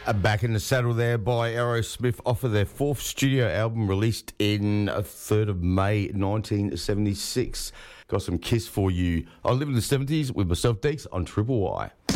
Back in the saddle there by Aerosmith off of their fourth studio album released in 3rd of May 1976. Got some Kiss for you. I live in the 70s with myself, Deeks, on Triple Y.